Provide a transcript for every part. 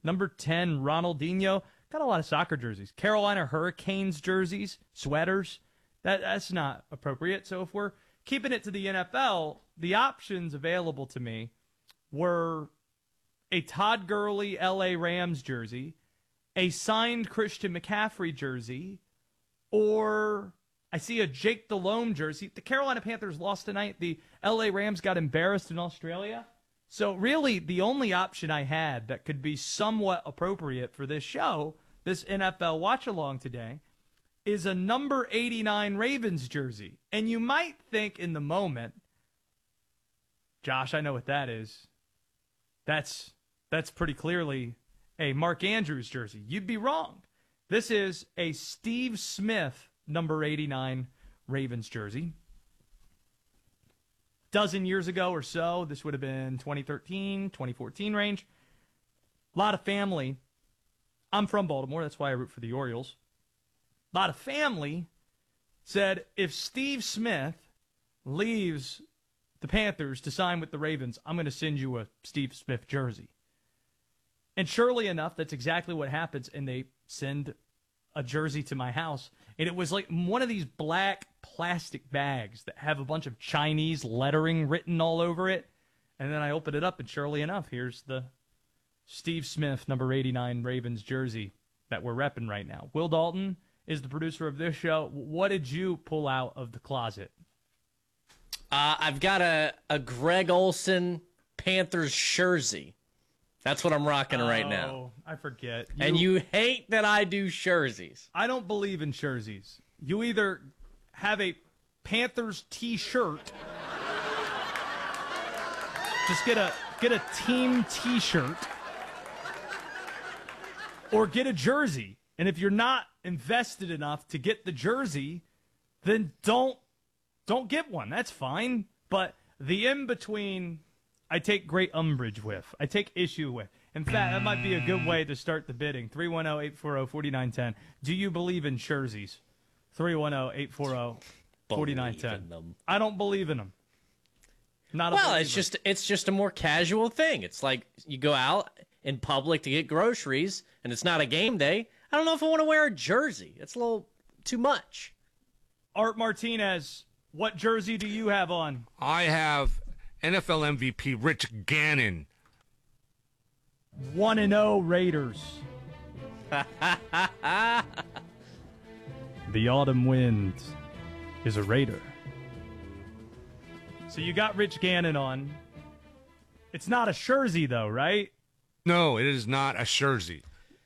Number 10, Ronaldinho. Got a lot of soccer jerseys. Carolina Hurricanes jerseys, sweaters. That's not appropriate. So if we're keeping it to the NFL, the options available to me were a Todd Gurley LA Rams jersey, a signed Christian McCaffrey jersey, or I see a Jake Delhomme jersey. The Carolina Panthers lost tonight. The LA Rams got embarrassed in Australia. So really the only option I had that could be somewhat appropriate for this show, this NFL watch-along today, is a number 89 Ravens jersey. And you might think in the moment, Josh, I know what that is. That's pretty clearly a Mark Andrews jersey. You'd be wrong. This is a Steve Smith number 89 Ravens jersey. Dozen years ago or so, this would have been 2013, 2014 range. A lot of family. I'm from Baltimore, that's why I root for the Orioles. A lot of family said if Steve Smith leaves the Panthers to sign with the Ravens, I'm going to send you a Steve Smith jersey. And surely enough, that's exactly what happens, and they send a jersey to my house. And it was like one of these black plastic bags that have a bunch of Chinese lettering written all over it. And then I open it up, and surely enough, here's the Steve Smith number 89 Ravens jersey that we're repping right now. Will Dalton is the producer of this show. What did you pull out of the closet? I've got a Greg Olson Panthers jersey. That's what I'm rocking right now. Oh, I forget. And you hate that I do jerseys. I don't believe in jerseys. You either have a Panthers T-shirt, just get a team T-shirt, or get a jersey. And if you're not invested enough to get the jersey, then don't get one. That's fine. But the in-between, I take great umbrage with. I take issue with. In fact, that might be a good way to start the bidding. 310-840-4910. Do you believe in jerseys? 310-840-4910. I don't believe in them. It's just a more casual thing. It's like you go out in public to get groceries, and it's not a game day. I don't know if I want to wear a jersey. It's a little too much. Art Martinez, what jersey do you have on? I have NFL MVP Rich Gannon. 1-0 Raiders. The autumn wind is a Raider. So you got Rich Gannon on. It's not a jersey, though, right? No, it is not a jersey.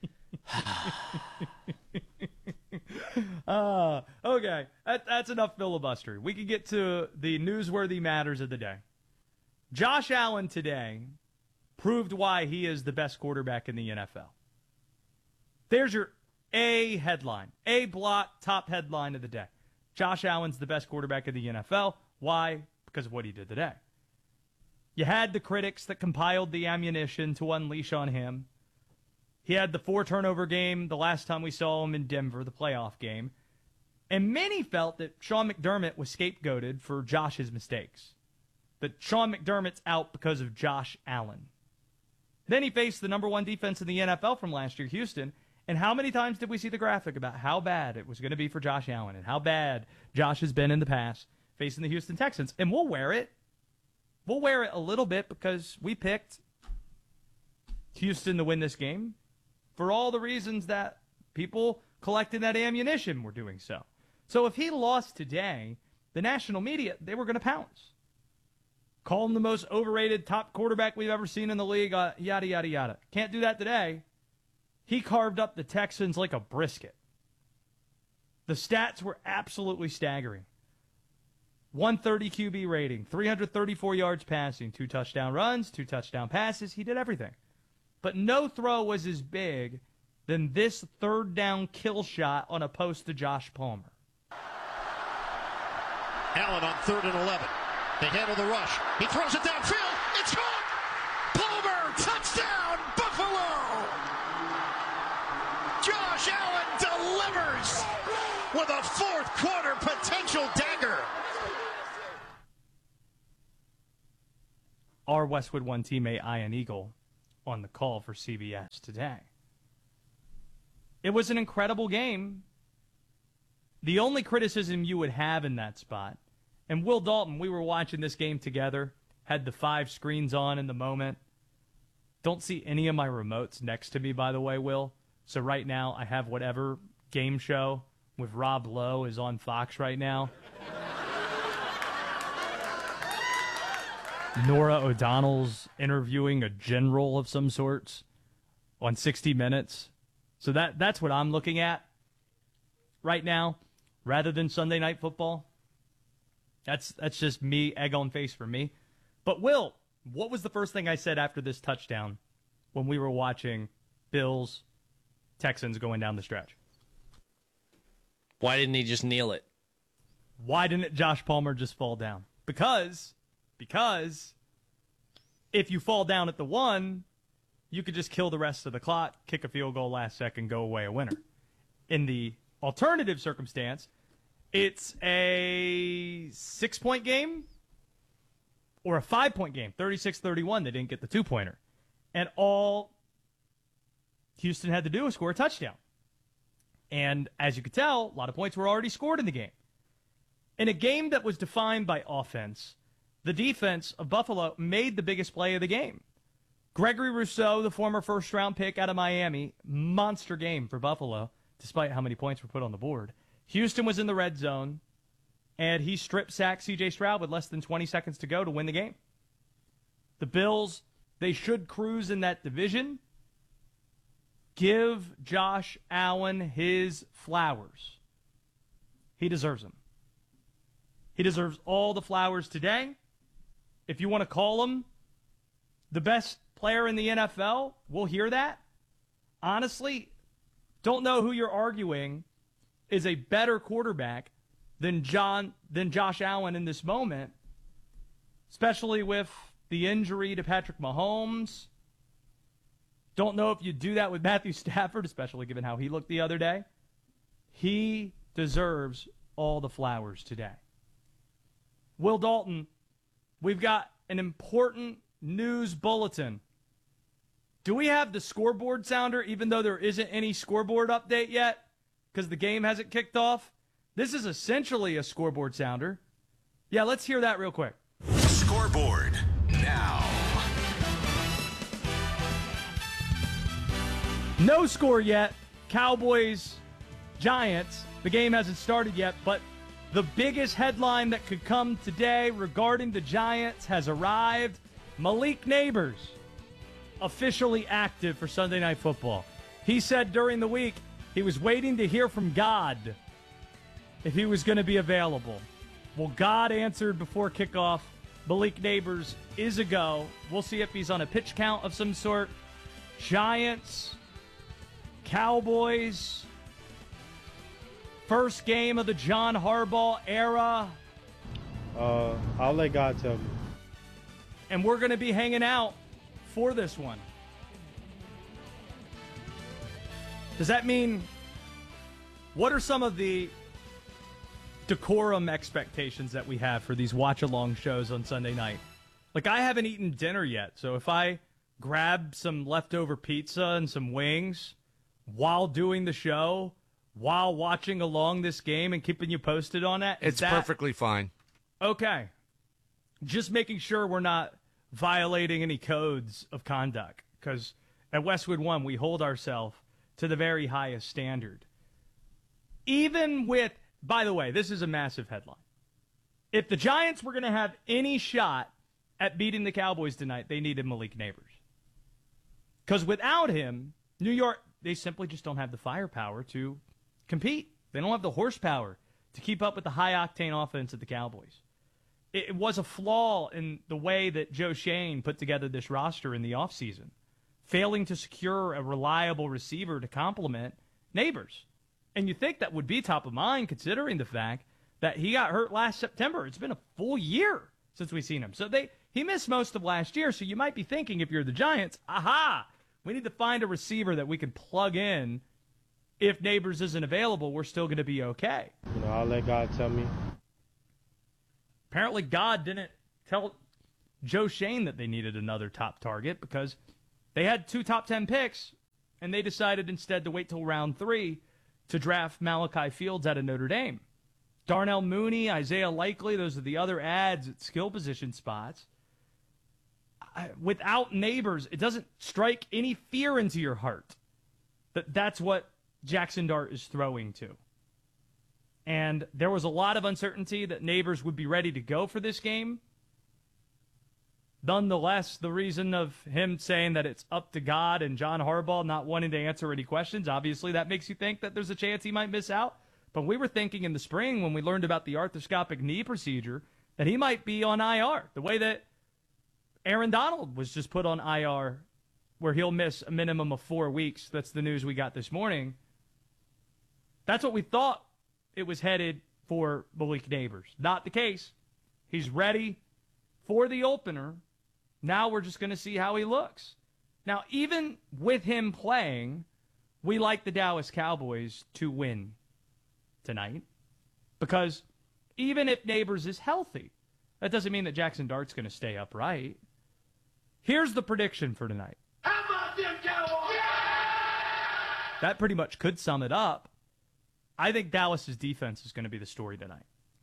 Okay, that's enough filibuster. We can get to the newsworthy matters of the day. Josh Allen today proved why he is the best quarterback in the NFL. There's your A headline, A block, top headline of the day. Josh Allen's the best quarterback in the NFL. Why? Because of what he did today. You had the critics that compiled the ammunition to unleash on him. He had the 4-turnover game the last time we saw him in Denver, the playoff game. And many felt that Sean McDermott was scapegoated for Josh's mistakes. That Sean McDermott's out because of Josh Allen. Then he faced the number one defense in the NFL from last year, Houston. And how many times did we see the graphic about how bad it was going to be for Josh Allen and how bad Josh has been in the past facing the Houston Texans? And we'll wear it. We'll wear it a little bit because we picked Houston to win this game for all the reasons that people collecting that ammunition were doing so. So if he lost today, the national media, they were going to pounce. Call him the most overrated top quarterback we've ever seen in the league, yada, yada, yada. Can't do that today. He carved up the Texans like a brisket. The stats were absolutely staggering. 130 QB rating, 334 yards passing, 2 touchdown runs, 2 touchdown passes. He did everything. But no throw was as big than this third down kill shot on a post to Josh Palmer. Allen on 3rd and 11. They handle the rush. He throws it downfield. It's caught! Palmer, touchdown, Buffalo! Josh Allen delivers with a fourth quarter potential dagger. Our Westwood One teammate, Ian Eagle, on the call for CBS today. It was an incredible game. The only criticism you would have in that spot, and Will Dalton, we were watching this game together, had the 5 screens on in the moment. Don't see any of my remotes next to me, by the way, Will. So right now I have whatever game show with Rob Lowe is on Fox right now. Nora O'Donnell's interviewing a general of some sorts on 60 Minutes. So that's what I'm looking at right now, rather than Sunday Night Football. That's just me, egg on face for me. But Will, what was the first thing I said after this touchdown when we were watching Bills, Texans going down the stretch? Why didn't he just kneel it? Why didn't Josh Palmer just fall down? Because if you fall down at the 1, you could just kill the rest of the clock, kick a field goal last second, go away a winner. In the alternative circumstance, it's a 6-point game or a 5-point game, 36-31. They didn't get the 2-pointer. And all Houston had to do was score a touchdown. And as you could tell, a lot of points were already scored in the game. In a game that was defined by offense, the defense of Buffalo made the biggest play of the game. Gregory Rousseau, the former first-round pick out of Miami, monster game for Buffalo, despite how many points were put on the board. Houston was in the red zone, and he strip-sacked C.J. Stroud with less than 20 seconds to go to win the game. The Bills, they should cruise in that division. Give Josh Allen his flowers. He deserves them. He deserves all the flowers today. If you want to call him the best player in the NFL, we'll hear that. Honestly, don't know who you're arguing is a better quarterback than Josh Allen in this moment, especially with the injury to Patrick Mahomes. Don't know if you do that with Matthew Stafford, especially given how he looked the other day. He deserves all the flowers today. Will Dalton, we've got an important news bulletin. Do we have the scoreboard sounder, even though there isn't any scoreboard update yet because the game hasn't kicked off? This is essentially a scoreboard sounder. Yeah, let's hear that real quick. Scoreboard now. No score yet. Cowboys, Giants. The game hasn't started yet, but the biggest headline that could come today regarding the Giants has arrived. Malik Neighbors, officially active for Sunday Night Football. He said during the week he was waiting to hear from God if he was going to be available. Well, God answered before kickoff. Malik Neighbors is a go. We'll see if he's on a pitch count of some sort. Giants, Cowboys, first game of the John Harbaugh era. I'll let God tell me. And we're going to be hanging out for this one. Does that mean, what are some of the decorum expectations that we have for these watch-along shows on Sunday night? Like, I haven't eaten dinner yet, so if I grab some leftover pizza and some wings while doing the show, while watching along this game and keeping you posted on that, It's perfectly fine. Okay. Just making sure we're not violating any codes of conduct, because at Westwood One, we hold ourselves to the very highest standard. Even with, by the way, this is a massive headline. If the Giants were going to have any shot at beating the Cowboys tonight, they needed Malik Neighbors. Because without him, New York, they simply just don't have the firepower to compete. They don't have the horsepower to keep up with the high-octane offense of the Cowboys. It was a flaw in the way that Joe Shane put together this roster in the offseason, failing to secure a reliable receiver to complement Neighbors. And you think that would be top of mind considering the fact that he got hurt last September. It's been a full year since we've seen him. So he missed most of last year, so you might be thinking if you're the Giants, aha, we need to find a receiver that we can plug in. If Neighbors isn't available, we're still going to be okay. I'll let God tell me. Apparently, God didn't tell Joe Shane that they needed another top target because They had 2 top 10 picks, and they decided instead to wait till round 3 to draft Malachi Fields out of Notre Dame. Darnell Mooney, Isaiah Likely, those are the other ads at skill position spots. Without Neighbors, it doesn't strike any fear into your heart that that's what Jackson Dart is throwing to. And there was a lot of uncertainty that Neighbors would be ready to go for this game. Nonetheless, the reason of him saying that it's up to God and John Harbaugh not wanting to answer any questions, obviously that makes you think that there's a chance he might miss out. But we were thinking in the spring when we learned about the arthroscopic knee procedure that he might be on IR, the way that Aaron Donald was just put on IR where he'll miss a minimum of 4 weeks. That's the news we got this morning. That's what we thought it was headed for Malik Neighbors. Not the case. He's ready for the opener. Now we're just going to see how he looks. Now, even with him playing, we like the Dallas Cowboys to win tonight because even if Neighbors is healthy, that doesn't mean that Jackson Dart's going to stay upright. Here's the prediction for tonight. How about them Cowboys? Yeah! That pretty much could sum it up. I think Dallas's defense is going to be the story tonight.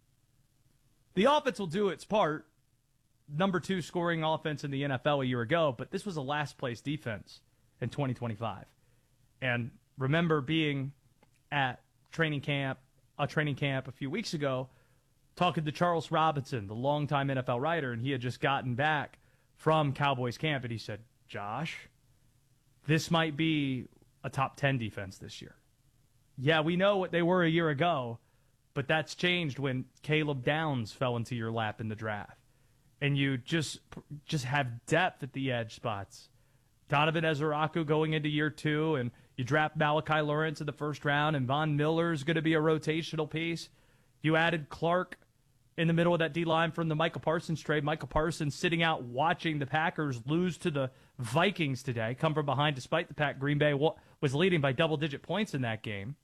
The offense will do its part. Number 2 scoring offense in the NFL a year ago, but this was a last-place defense in 2025. And remember being at a training camp a few weeks ago, talking to Charles Robinson, the longtime NFL writer, and he had just gotten back from Cowboys camp, and he said, Josh, this might be a top 10 defense this year. Yeah, we know what they were a year ago, but that's changed when Caleb Downs fell into your lap in the draft. And you just have depth at the edge spots. Donovan Ezeraku going into year 2, and you draft Malachi Lawrence in the first round, and Von Miller is going to be a rotational piece. You added Clark in the middle of that D-line from the Michael Parsons trade. Michael Parsons sitting out watching the Packers lose to the Vikings today, come from behind despite the fact Green Bay was leading by double-digit points in that game.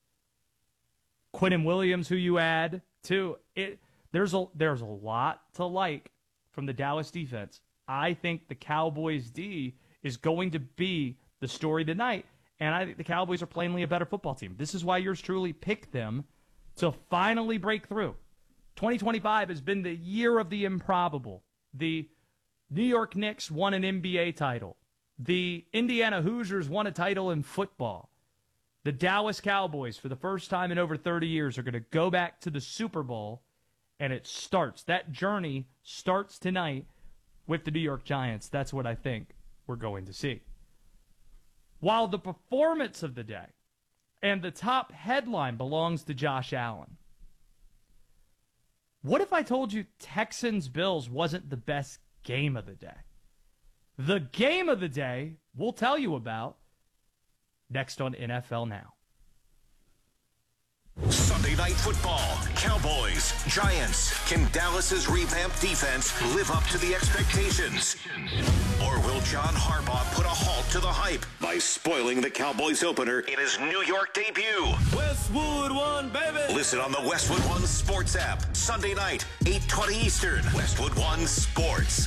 Quinnen Williams, who you add, too. There's a lot to like from the Dallas defense. I think the Cowboys D is going to be the story tonight, and I think the Cowboys are plainly a better football team. This is why yours truly picked them to finally break through. 2025 has been the year of the improbable. The New York Knicks won an NBA title. The Indiana Hoosiers won a title in football. The Dallas Cowboys, for the first time in over 30 years, are going to go back to the Super Bowl. And it starts. That journey starts tonight with the New York Giants. That's what I think we're going to see. While the performance of the day and the top headline belongs to Josh Allen, what if I told you Texans-Bills wasn't the best game of the day? The game of the day we'll tell you about next on NFL Now. Sunday Night Football, Cowboys, Giants. Can Dallas's revamped defense live up to the expectations? Or will John Harbaugh put a halt to the hype by spoiling the Cowboys opener in his New York debut? Westwood One, baby! Listen on the Westwood One Sports app. Sunday night, 8:20 Eastern. Westwood One Sports.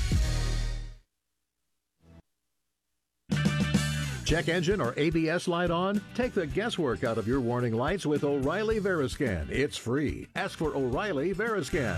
Check engine or ABS light on? Take the guesswork out of your warning lights with O'Reilly Veriscan. It's free. Ask for O'Reilly Veriscan.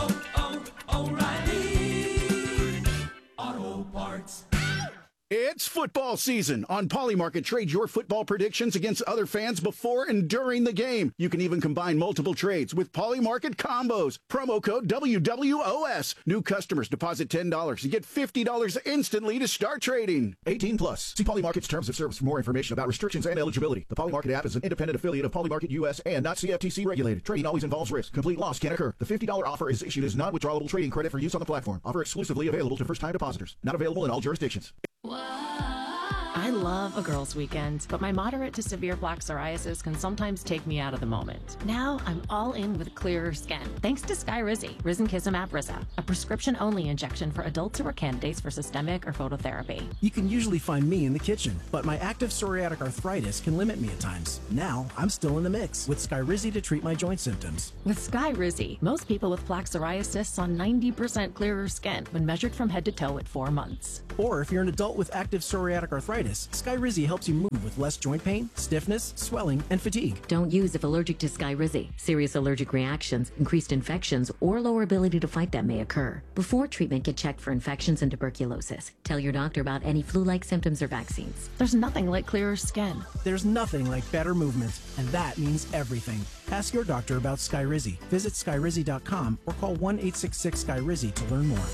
O'Reilly Auto Parts. It's football season. On Polymarket, trade your football predictions against other fans before and during the game. You can even combine multiple trades with Polymarket combos. Promo code WWOS. New customers deposit $10 and get $50 instantly to start trading. 18 plus. See Polymarket's terms of service for more information about restrictions and eligibility. The Polymarket app is an independent affiliate of Polymarket US and not CFTC regulated. Trading always involves risk. Complete loss can occur. The $50 offer is issued as non-withdrawable trading credit for use on the platform. Offer exclusively available to first-time depositors. Not available in all jurisdictions. I I love a girls' weekend, but my moderate to severe plaque psoriasis can sometimes take me out of the moment. Now I'm all in with clearer skin, thanks to Skyrizi, Risankizumab Rizza, a prescription-only injection for adults who are candidates for systemic or phototherapy. You can usually find me in the kitchen, but my active psoriatic arthritis can limit me at times. Now I'm still in the mix with Skyrizi to treat my joint symptoms. With Skyrizi, most people with plaque psoriasis saw 90% clearer skin when measured from head to toe at 4 months. Or if you're an adult with active psoriatic arthritis, Skyrizi helps you move with less joint pain, stiffness, swelling, and fatigue. Don't use if allergic to Skyrizi. Serious allergic reactions, increased infections, or lower ability to fight them may occur. Before treatment, get checked for infections and tuberculosis. Tell your doctor about any flu-like symptoms or vaccines. There's nothing like clearer skin. There's nothing like better movement, and that means everything. Ask your doctor about Skyrizi. Visit Skyrizi.com or call 1-866-SKYRIZI to learn more.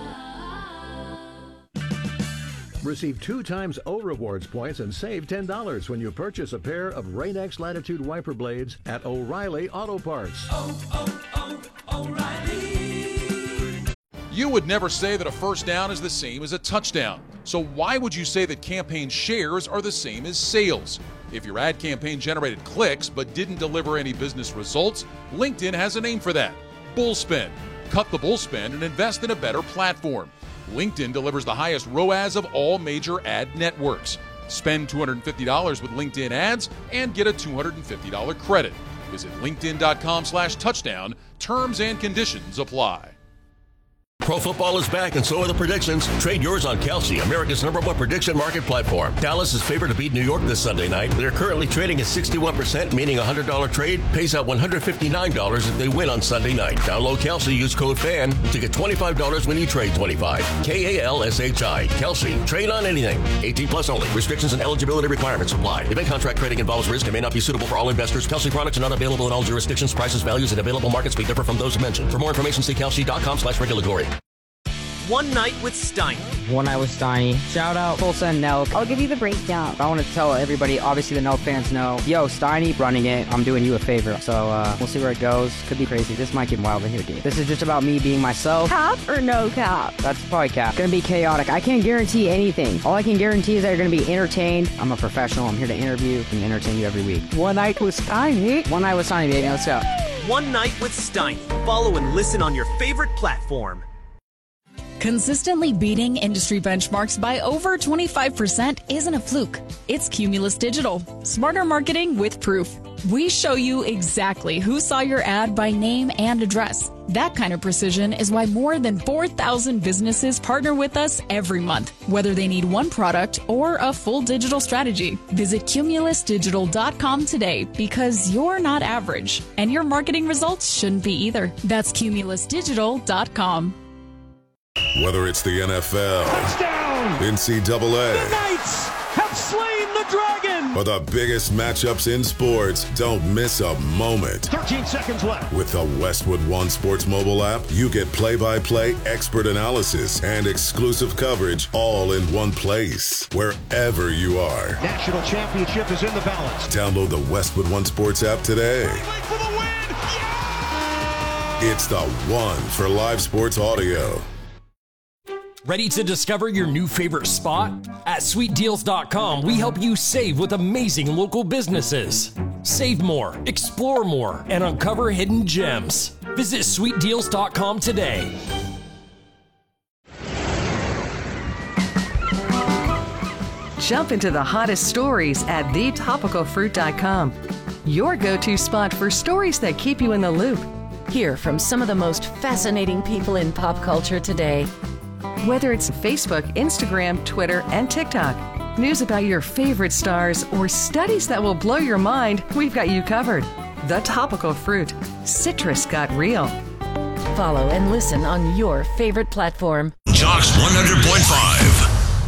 Receive 2 times O Rewards points and save $10 when you purchase a pair of Rain-X Latitude wiper blades at O'Reilly Auto Parts. O'Reilly. You would never say that a first down is the same as a touchdown. So why would you say that campaign shares are the same as sales? If your ad campaign generated clicks but didn't deliver any business results, LinkedIn has a name for that: Bullspend. Cut the bullspend and invest in a better platform. LinkedIn delivers the highest ROAS of all major ad networks. Spend $250 with LinkedIn ads and get a $250 credit. Visit linkedin.com/touchdown. Terms and conditions apply. Pro football is back, and so are the predictions. Trade yours on Kalshi, America's #1 prediction market platform. Dallas is favored to beat New York this Sunday night. They're currently trading at 61%, meaning a $100 trade pays out $159 if they win on Sunday night. Download Kalshi, use code FAN to get $25 when you trade 25. KALSHI. Kalshi. Trade on anything. 18+ only. Restrictions and eligibility requirements apply. Event contract trading involves risk and may not be suitable for all investors. Kalshi products are not available in all jurisdictions. Prices, values, and available markets may differ from those mentioned. For more information, see Kalshi.com/regulatory. One Night with Steiny. One Night with Steiny. Shout out Tulsa and Nelk. I'll give you the breakdown. I want to tell everybody, obviously the Nelk fans know, yo, Steiny running it. I'm doing you a favor. So we'll see where it goes. Could be crazy. This might get wild in here, dude. This is just about me being myself. Cap or no cap? That's probably cap. Gonna be chaotic. I can't guarantee anything. All I can guarantee is that you're gonna be entertained. I'm a professional. I'm here to interview and entertain you every week. One Night with Steiny. One Night with Steiny, baby. Let's go. One Night with Steiny. Follow and listen on your favorite platform. Consistently beating industry benchmarks by over 25% isn't a fluke. It's Cumulus Digital. Smarter marketing with proof. We show you exactly who saw your ad by name and address. That kind of precision is why more than 4,000 businesses partner with us every month, whether they need one product or a full digital strategy. Visit cumulusdigital.com today, because you're not average, and your marketing results shouldn't be either. That's cumulusdigital.com. Whether it's the NFL, touchdown, NCAA, the Knights have slain the dragon, or the biggest matchups in sports, don't miss a moment. 13 seconds left. With the Westwood One Sports mobile app, you get play-by-play, expert analysis, and exclusive coverage all in one place, wherever you are. National championship is in the balance. Download the Westwood One Sports app today. For the win. Yeah! It's the one for live sports audio. Ready to discover your new favorite spot? At SweetDeals.com, we help you save with amazing local businesses. Save more, explore more, and uncover hidden gems. Visit SweetDeals.com today. Jump into the hottest stories at TheTopicalFruit.com. Your go-to spot for stories that keep you in the loop. Hear from some of the most fascinating people in pop culture today. Whether it's Facebook, Instagram, Twitter, and TikTok, news about your favorite stars, or studies that will blow your mind, we've got you covered. The Topical Fruit. Citrus got real. Follow and listen on your favorite platform. Jocks 100.5.